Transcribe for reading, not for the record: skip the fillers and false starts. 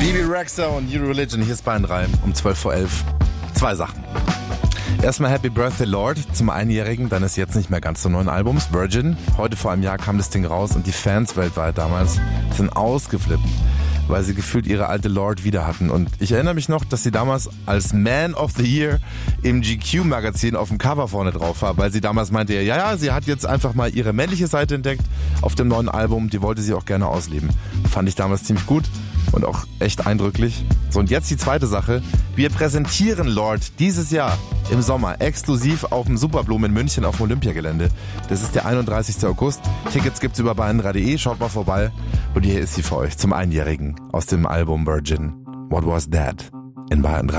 Bebe Rexha und New Religion, hier ist Bayern 3 um 11:12. 2 Sachen. Erstmal Happy Birthday Lord zum Einjährigen deines jetzt nicht mehr ganz so neuen Albums, Virgin. Heute vor einem Jahr kam das Ding raus und die Fans weltweit damals sind ausgeflippt, weil sie gefühlt ihre alte Lord wieder hatten. Und ich erinnere mich noch, dass sie damals als Man of the Year im GQ-Magazin auf dem Cover vorne drauf war, weil sie damals meinte, ja, sie hat jetzt einfach mal ihre männliche Seite entdeckt auf dem neuen Album, die wollte sie auch gerne ausleben. Fand ich damals ziemlich gut und auch echt eindrücklich. So, und jetzt die zweite Sache. Wir präsentieren Lord dieses Jahr im Sommer exklusiv auf dem Superblumen in München auf dem Olympiagelände. Das ist der 31. August. Tickets gibt's über bayern3.de. Schaut mal vorbei. Und hier ist sie für euch zum Einjährigen aus dem Album Virgin. What Was That? In Bayern 3.